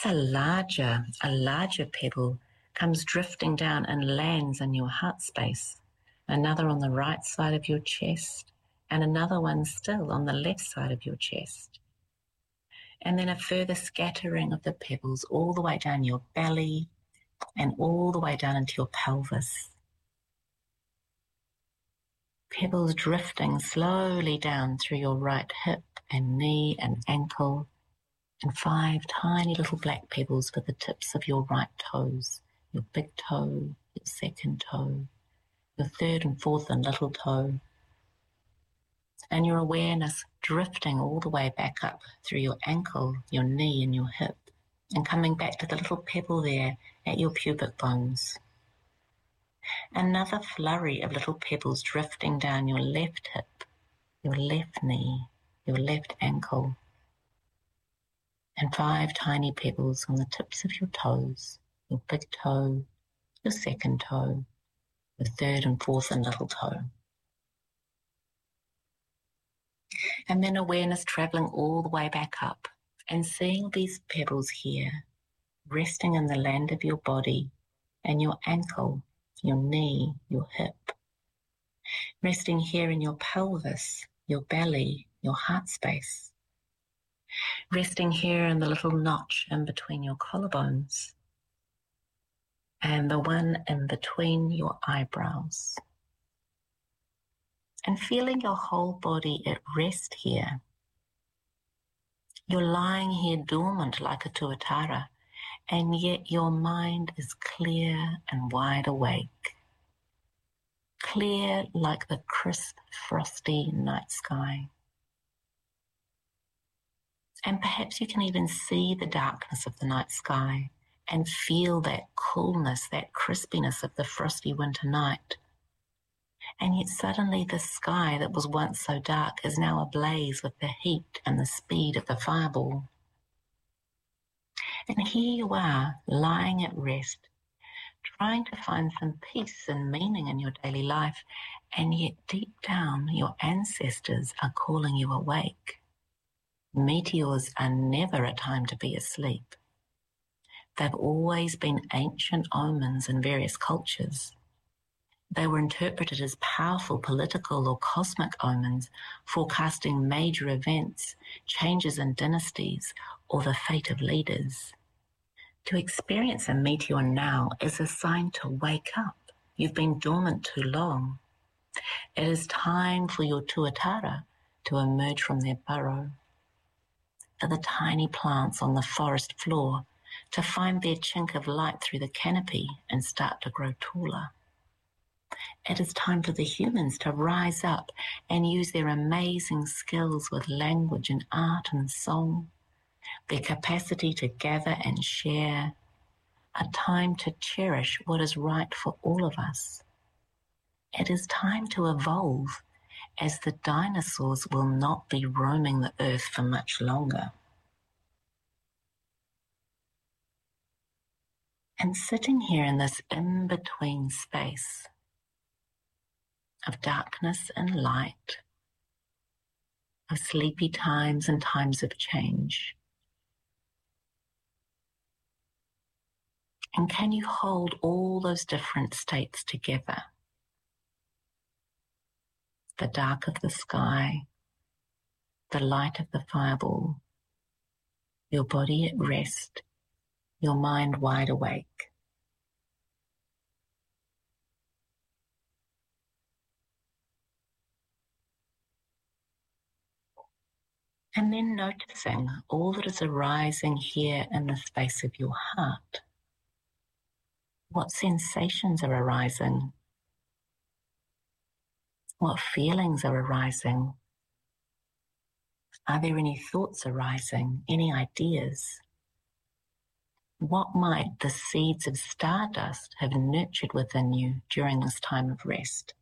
perhaps a larger pebble comes drifting down and lands in your heart space, another on the right side of your chest, and another one still on the left side of your chest. And then a further scattering of the pebbles all the way down your belly and all the way down into your pelvis. Pebbles drifting slowly down through your right hip and knee and ankle, and 5 tiny little black pebbles for the tips of your right toes, your big toe, your second toe, your third and fourth and little toe, and your awareness drifting all the way back up through your ankle, your knee and your hip, and coming back to the little pebble there at your pubic bones. Another flurry of little pebbles drifting down your left hip, your left knee, your left ankle, and 5 tiny pebbles on the tips of your toes, your big toe, your second toe, your third and fourth and little toe. And then awareness traveling all the way back up and seeing these pebbles here, resting in the land of your body and your ankle, your knee, your hip, resting here in your pelvis, your belly, your heart space, resting here in the little notch in between your collarbones and the one in between your eyebrows. And feeling your whole body at rest here. You're lying here dormant like a tuatara, and yet your mind is clear and wide awake. Clear like the crisp, frosty night sky. And perhaps you can even see the darkness of the night sky and feel that coolness, that crispiness of the frosty winter night. And yet suddenly the sky that was once so dark is now ablaze with the heat and the speed of the fireball. And here you are, lying at rest, trying to find some peace and meaning in your daily life, and yet deep down your ancestors are calling you awake. Meteors are never a time to be asleep. They've always been ancient omens in various cultures. They were interpreted as powerful political or cosmic omens, forecasting major events, changes in dynasties, or the fate of leaders. To experience a meteor now is a sign to wake up. You've been dormant too long. It is time for your tuatara to emerge from their burrow, for the tiny plants on the forest floor to find their chink of light through the canopy and start to grow taller. It is time for the humans to rise up and use their amazing skills with language and art and song, their capacity to gather and share, a time to cherish what is right for all of us. It is time to evolve, as the dinosaurs will not be roaming the earth for much longer. And sitting here in this in-between space of darkness and light, of sleepy times and times of change. And can you hold all those different states together? The dark of the sky, the light of the fireball, your body at rest, your mind wide awake. And then noticing all that is arising here in the space of your heart. What sensations are arising? What feelings are arising? Are there any thoughts arising? Any ideas? What might the seeds of stardust have nurtured within you during this time of rest?